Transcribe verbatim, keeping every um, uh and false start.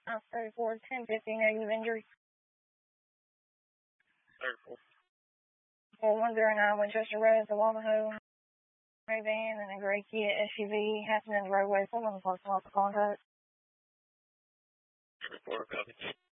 I'm thirty-four, ten fifty, negative injury. thirty-four. four one zero nine Winchester Road, the Wamaho, gray van, and a gray Kia S U V happened in the roadway. Someone was lost off the contact. thirty-four, copy.